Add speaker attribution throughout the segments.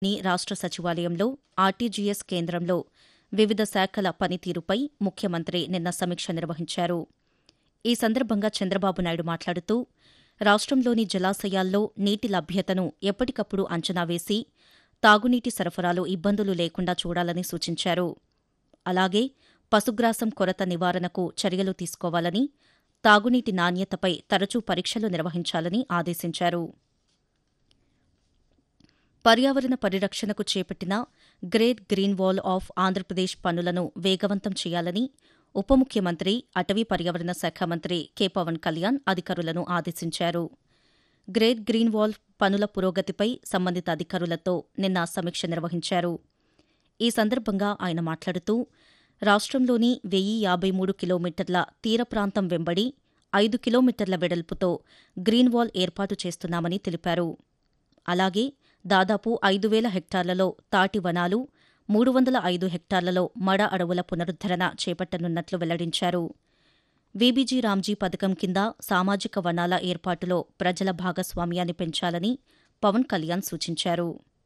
Speaker 1: రాష్ట్ర సచివాలయంలో ఆర్టీజీఎస్ కేంద్రంలో వివిధ శాఖల పనితీరుపై ముఖ్యమంత్రి నిన్న సమీక్ష నిర్వహించారు. ఈ సందర్భంగా చంద్రబాబు నాయుడు మాట్లాడుతూ, రాష్ట్రంలోని జలాశయాల్లో నీటి లభ్యతను ఎప్పటికప్పుడు అంచనా వేసి తాగునీటి సరఫరాలో ఇబ్బందులు లేకుండా చూడాలని సూచించారు. అలాగే పశుగ్రాసం కొరత నివారణకు చర్యలు తీసుకోవాలని, తాగునీటి నాణ్యతపై తరచూ పరీక్షలు నిర్వహించాలని ఆదేశించారు. పర్యావరణ పరిరక్షణకు చేపట్టిన great green wall of Andhra Pradesh పనులను వేగవంతం చేయాలని ఉప ముఖ్యమంత్రి, అటవీ పర్యావరణ శాఖ మంత్రి కె. పవన్ కళ్యాణ్ అధికారులను ఆదేశించారు. గ్రేట్ గ్రీన్ వాల్ పనుల పురోగతిపై సంబంధిత అధికారులతో నిన్న సమీక్ష నిర్వహించారు. ఈ సందర్భంగా ఆయన మాట్లాడుతూ, రాష్ట్రంలోని 1053 కిలోమీటర్ల తీర ప్రాంతం వెంబడి 5 కిలోమీటర్ల వెడల్పుతో గ్రీన్ వాల్ ఏర్పాటు చేస్తున్నామని తెలిపారు. అలాగే దాదాపు 5,000 హెక్టార్లలో తాటి వనాలు, 305 హెక్టార్లలో మడ అడవుల పునరుద్దరణ చేపట్టనున్నట్లు వెల్లడించారు. వీబీజీ రామ్జీ పథకం కింద సామాజిక వనాల ఏర్పాటులో ప్రజల భాగస్వామ్యాన్ని పెంచాలని పవన్ కళ్యాణ్ సూచించారు.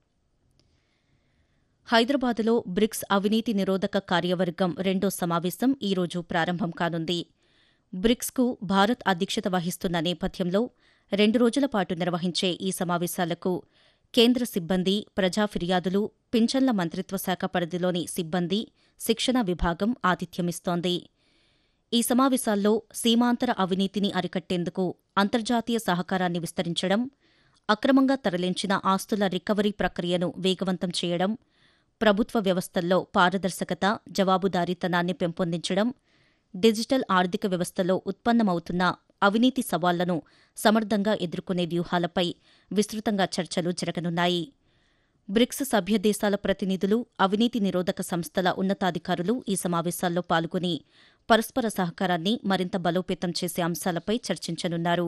Speaker 1: హైదరాబాద్లో బ్రిక్స్ అవినీతి నిరోధక కార్యవర్గం 2వ సమావేశం ఈరోజు ప్రారంభం కానుంది. బ్రిక్స్కు భారత్ అధ్యక్షత వహిస్తున్న నేపథ్యంలో 2 రోజుల పాటు నిర్వహించే ఈ సమావేశాలకు కేంద్ర సిబ్బంది, ప్రజా ఫిర్యాదులు, పింఛన్ల మంత్రిత్వ శాఖ పరిధిలోని సిబ్బంది, శిక్షణ విభాగం ఆతిథ్యమిస్తోంది. ఈ సమావేశాల్లో సీమాంతర అవినీతిని అరికట్టేందుకు అంతర్జాతీయ సహకారాన్ని విస్తరించడం, అక్రమంగా తరలించిన ఆస్తుల రికవరీ ప్రక్రియను వేగవంతం చేయడం, ప్రభుత్వ వ్యవస్థల్లో పారదర్శకత, జవాబుదారీతనాన్ని పెంపొందించడం, డిజిటల్ ఆర్థిక వ్యవస్థలో ఉత్పన్నమవుతున్న అవినీతి సవాళ్లను సమర్థంగా ఎదుర్కొనే వ్యూహాలపై విస్తృతంగా చర్చలు జరగనున్నాయి. బ్రిక్స్ సభ్య దేశాల ప్రతినిధులు, అవినీతి నిరోధక సంస్థల ఉన్నతాధికారులు ఈ సమావేశాల్లో పాల్గొని పరస్పర సహకారాన్ని మరింత బలోపేతం చేసే అంశాలపై చర్చించనున్నారు.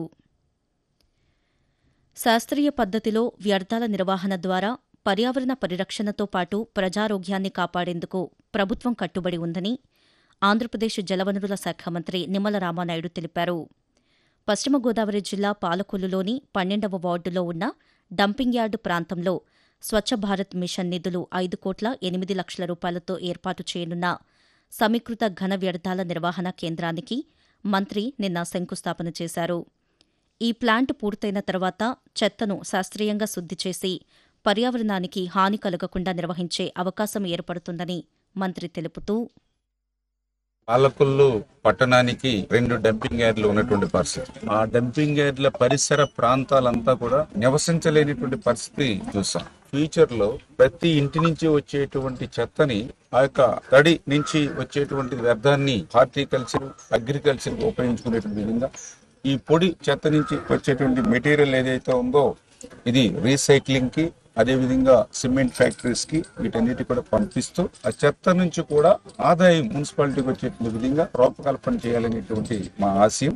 Speaker 1: శాస్త్రీయ పద్ధతిలో వ్యర్థాల నిర్వహణ ద్వారా పర్యావరణ పరిరక్షణతో పాటు ప్రజారోగ్యాన్ని కాపాడేందుకు ప్రభుత్వం కట్టుబడి ఉందని ఆంధ్రప్రదేశ్ జలవనరుల శాఖ మంత్రి నిమ్మల రామానాయుడు తెలిపారు. పశ్చిమ గోదావరి జిల్లా పాలకొల్లులోని 12వ వార్డులో ఉన్న డంపింగ్ యార్డు ప్రాంతంలో స్వచ్ఛ భారత్ మిషన్ నిధులు 5,08,00,000 రూపాయలతో ఏర్పాటు చేయనున్న సమీకృత ఘన వ్యర్థాల నిర్వహణ కేంద్రానికి మంత్రి నిన్న శంకుస్థాపన చేశారు. ఈ ప్లాంట్ పూర్తయిన తర్వాత చెత్తను శాస్త్రీయంగా శుద్ది చేసి పర్యావరణానికి హాని కలగకుండా నిర్వహించే అవకాశం ఏర్పడుతుందని మంత్రి తెలుపుతూ,
Speaker 2: పాలకొల్లు పట్టణానికి 2 డంపింగ్ యార్డులు ఉన్నటువంటి పరిస్థితి. ఆ డంపింగ్ యార్డుల పరిసర ప్రాంతాలంతా కూడా నివసించలేనిటువంటి పరిస్థితి చూసాం. ఫ్యూచర్ లో ప్రతి ఇంటి నుంచి వచ్చేటువంటి చెత్తని, ఆ యొక్క తడి నుంచి వచ్చేటువంటి వ్యర్థాన్ని హార్టికల్చర్, అగ్రికల్చర్ ఉపయోగించుకునేటువంటి విధంగా ఈ పొడి చెత్త నుంచి వచ్చేటువంటి మెటీరియల్ ఏదైతే ఉందో ఇది రీసైక్లింగ్ కి, అదేవిధంగా సిమెంట్ ఫ్యాక్టరీస్ కి, వీటన్నిటి కూడా పంపిస్తూ ఆ చెత్త నుంచి కూడా ఆదాయం మున్సిపాలిటీకి వచ్చేటువంటి విధంగా రూపకల్పన చేయాలనేటువంటి మా ఆశయం.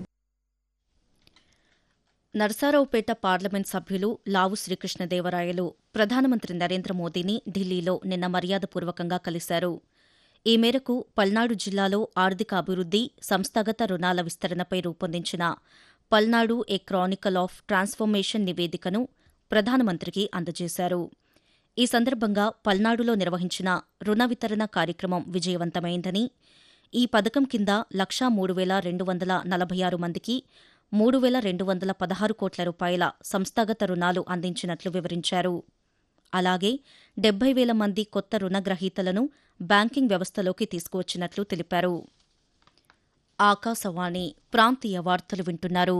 Speaker 1: నరసారావుపేట పార్లమెంట్ సభ్యులు లావు శ్రీకృష్ణదేవరాయలు ప్రధానమంత్రి నరేంద్ర మోదీని ఢిల్లీలో నిన్న మర్యాదపూర్వకంగా కలిశారు. ఈ మేరకు పల్నాడు జిల్లాలో ఆర్థిక అభివృద్ది, సంస్థాగత రుణాల విస్తరణపై రూపొందించిన పల్నాడు ఏ క్రానికల్ ఆఫ్ ట్రాన్స్ఫర్మేషన్ నివేదికను ప్రధానమంత్రికి అందజేశారు. ఈ సందర్భంగా పల్నాడులో నిర్వహించిన రుణ వితరణ కార్యక్రమం విజయవంతమైందని, ఈ పథకం కింద 1,03,246 మందికి 3,216 కోట్ల రూపాయల సంస్థాగత రుణాలు అందించినట్లు వివరించారు. అలాగే 70,000 మంది కొత్త రుణగ్రహీతలను బ్యాంకింగ్ వ్యవస్థలోకి తీసుకువచ్చినట్లు తెలిపారు. ఆకాశవాణి ప్రాంతీయ వార్తలు వింటున్నారు.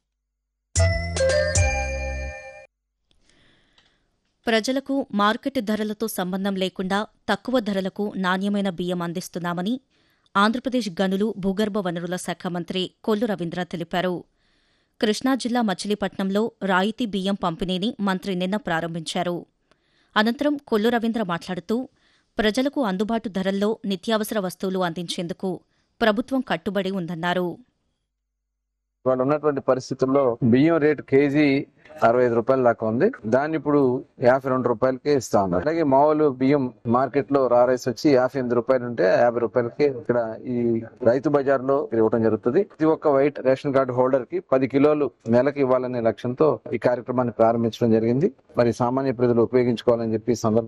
Speaker 1: ప్రజలకు మార్కెట్ ధరలతో సంబంధం లేకుండా తక్కువ ధరలకు నాణ్యమైన బియ్యం అందిస్తున్నామని ఆంధ్రప్రదేశ్ గనులు, భూగర్భ వనరుల శాఖ మంత్రి కొల్లు రవీంద్ర తెలిపారు. కృష్ణా జిల్లా మచిలీపట్నంలో రాయితీ బియ్యం పంపిణీని మంత్రి నిన్న ప్రారంభించారు. అనంతరం కొల్లు రవీంద్ర మాట్లాడుతూ, ప్రజలకు అందుబాటు ధరల్లో నిత్యావసర వస్తువులు అందించేందుకు ప్రభుత్వం కట్టుబడి ఉందన్నారు.
Speaker 3: వాళ్ళు ఉన్నటువంటి పరిస్థితుల్లో బియ్యం రేటు కేజీ 65 రూపాయల దాకా ఉంది. దాన్ని ఇప్పుడు 52 రూపాయలకే ఇస్తా ఉన్నారు. అలాగే మామూలు బియ్యం మార్కెట్ లో రా రైస్ వచ్చి 58 రూపాయలు ఉంటే 50 రూపాయలకి ఇక్కడ ఈ రైతు బజార్ లో ఇవ్వడం జరుగుతుంది. ప్రతి ఒక్క వైట్ రేషన్ కార్డు హోల్డర్ కి 10 కిలోలు నెలకి ఇవ్వాలనే లక్ష్యంతో ఈ కార్యక్రమాన్ని ప్రారంభించడం జరిగింది. మరి సామాన్య ప్రజలు ఉపయోగించుకోవాలని చెప్పి సందర్భం